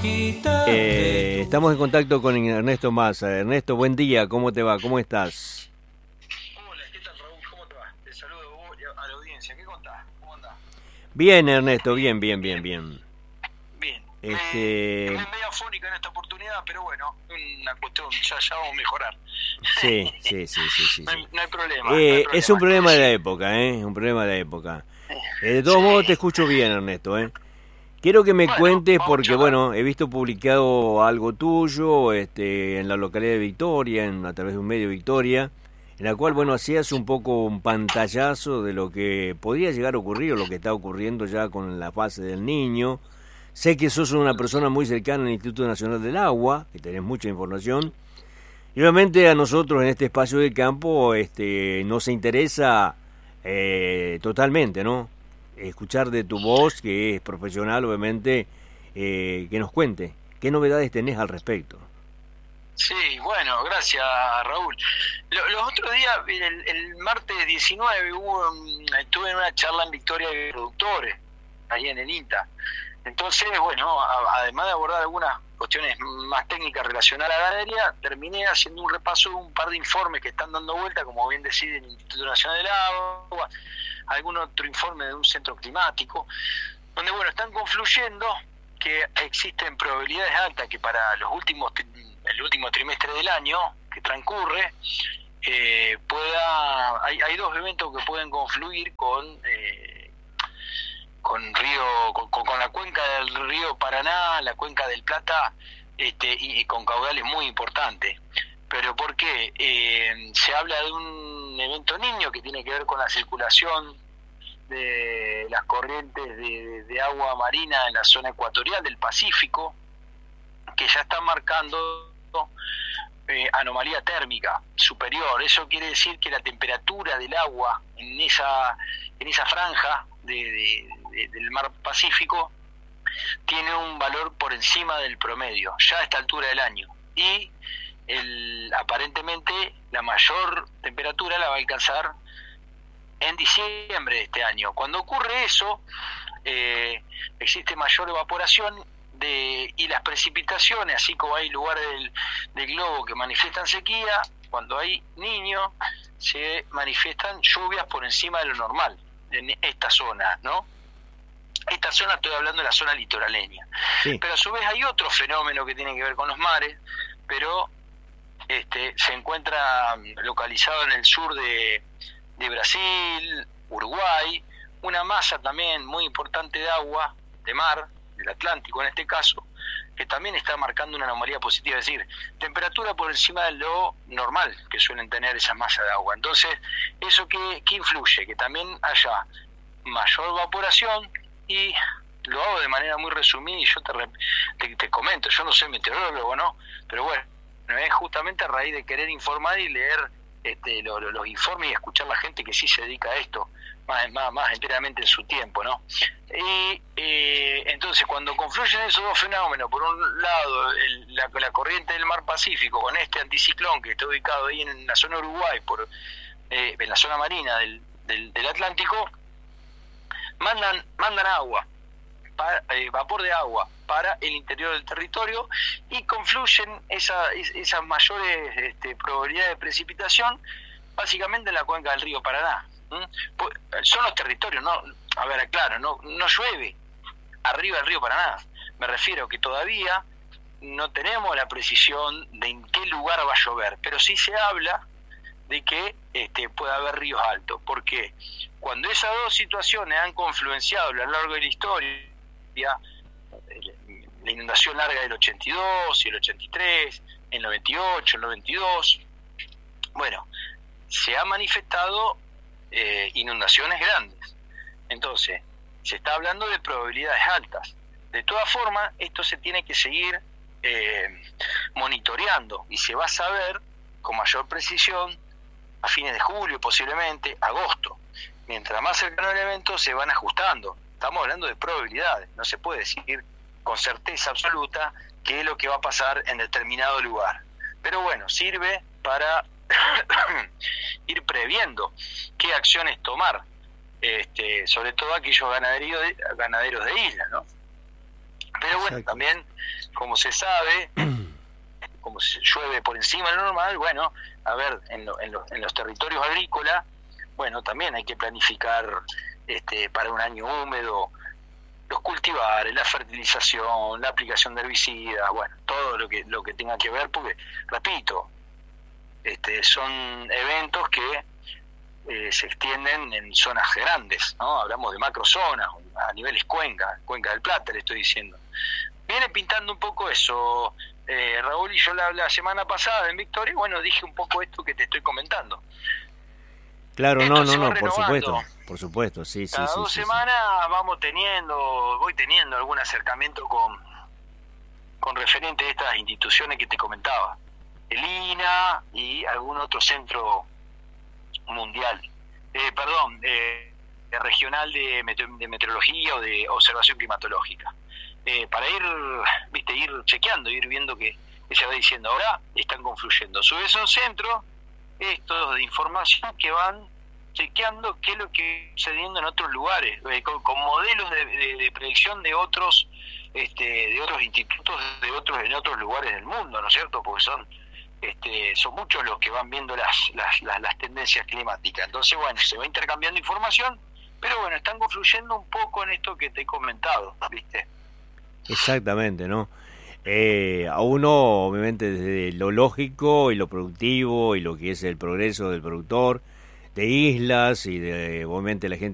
Estamos en contacto con Ernesto Massa. Ernesto, buen día, ¿cómo te va? ¿Cómo estás? Hola, ¿qué tal, Raúl? ¿Cómo te va? Te saludo a la audiencia. ¿Qué contás? ¿Cómo andás? Bien, Ernesto, bien. Bien. Este... Me medio afónica en esta oportunidad, pero bueno, una cuestión, ya vamos a mejorar. Sí. No hay problema. Es un problema de la época, un problema de la época. De todos modos te escucho bien, Ernesto, Quiero que me cuentes porque, he visto publicado algo tuyo en la localidad de Victoria, a través de un medio Victoria, en la cual, hacías un poco un pantallazo de lo que podría llegar a ocurrir o lo que está ocurriendo ya con la fase del Niño. Sé que sos una persona muy cercana al Instituto Nacional del Agua, que tenés mucha información. Y obviamente a nosotros en este espacio de campo nos interesa totalmente, ¿no? Escuchar de tu voz, que es profesional, obviamente, que nos cuente qué novedades tenés al respecto. Sí, bueno, gracias, Raúl. Los otros días, el martes 19, estuve en una charla en Victoria de productores, ahí en el INTA. Entonces, además de abordar algunas cuestiones más técnicas relacionadas a la ganadería, terminé haciendo un repaso de un par de informes que están dando vuelta, como bien decide el Instituto Nacional del Agua, algún otro informe de un centro climático, donde están confluyendo que existen probabilidades altas que para el último trimestre del año que transcurre hay dos eventos que pueden confluir con la cuenca del río Paraná, la cuenca del Plata, y con caudales muy importantes. Pero ¿por qué? Se habla de un evento niño que tiene que ver con la circulación de las corrientes de agua marina en la zona ecuatorial del Pacífico, que ya están marcando anomalía térmica superior. Eso quiere decir que la temperatura del agua en esa franja del mar Pacífico tiene un valor por encima del promedio ya a esta altura del año, y aparentemente la mayor temperatura la va a alcanzar en diciembre de este año. Cuando ocurre eso, existe mayor evaporación y las precipitaciones, así como hay lugares del globo que manifiestan sequía. Cuando hay niños, se manifiestan lluvias por encima de lo normal en esta zona, ¿no? Esta zona, estoy hablando de la zona litoraleña. Sí. Pero a su vez hay otro fenómeno que tiene que ver con los mares, pero se encuentra localizado en el sur de Brasil, Uruguay, una masa también muy importante de agua, de mar, del Atlántico en este caso, que también está marcando una anomalía positiva, es decir, temperatura por encima de lo normal que suelen tener esas masas de agua. Entonces, ¿eso qué influye? Que también haya mayor evaporación, y lo hago de manera muy resumida, y yo te comento, yo no soy meteorólogo, ¿no? Pero es justamente a raíz de querer informar y leer los informes y escuchar a la gente que sí se dedica a esto más enteramente en su tiempo, ¿no? Y entonces, cuando confluyen esos dos fenómenos, por un lado la corriente del mar Pacífico con este anticiclón que está ubicado ahí en la zona Uruguay, en la zona marina del Atlántico, mandan agua, vapor de agua para el interior del territorio, y confluyen esas mayores probabilidades de precipitación básicamente en la cuenca del río Paraná. Son los territorios, no llueve arriba del río Paraná. Me refiero que todavía no tenemos la precisión de en qué lugar va a llover, pero sí se habla de que puede haber ríos altos, porque cuando esas dos situaciones han confluenciado a lo largo de la historia, la inundación larga del 82 y el 83, el 98, el 92, se han manifestado inundaciones grandes. Entonces, se está hablando de probabilidades altas. De todas formas, esto se tiene que seguir monitoreando, y se va a saber con mayor precisión a fines de julio, posiblemente agosto. Mientras más cercano el evento, se van ajustando. Estamos hablando de probabilidades, no se puede decir con certeza absoluta qué es lo que va a pasar en determinado lugar. Pero sirve para ir previendo qué acciones tomar, sobre todo aquellos ganaderos de isla, ¿no? Pero bueno, Exacto. también, como se sabe, como se llueve por encima de lo normal, bueno, a ver, en los territorios agrícolas, bueno, también hay que planificar para un año húmedo, los cultivares, la fertilización, la aplicación de herbicidas, bueno, todo lo que tenga que ver, porque, repito, son eventos que se extienden en zonas grandes, ¿no? Hablamos de macrozonas, a niveles Cuenca del Plata, le estoy diciendo. Viene pintando un poco eso, Raúl, y yo la semana pasada en Victoria, bueno, dije un poco esto que te estoy comentando. Claro, Esto no, se va por supuesto, sí, cada dos semanas voy teniendo algún acercamiento con referentes de estas instituciones que te comentaba, el INA y algún otro centro mundial, regional de meteorología o de observación climatológica, para ir chequeando, ir viendo que se va diciendo. Ahora están confluyendo. Son centros estos de información que van chequeando qué es lo que está sucediendo en otros lugares, con modelos de predicción de otros institutos en otros lugares del mundo, ¿no es cierto? Porque son muchos los que van viendo las tendencias climáticas. Entonces, bueno, se va intercambiando información, pero bueno, están confluyendo un poco en esto que te he comentado, ¿viste? Exactamente, ¿no? A uno, obviamente, desde lo lógico y lo productivo y lo que es el progreso del productor, de islas y de, obviamente, la gente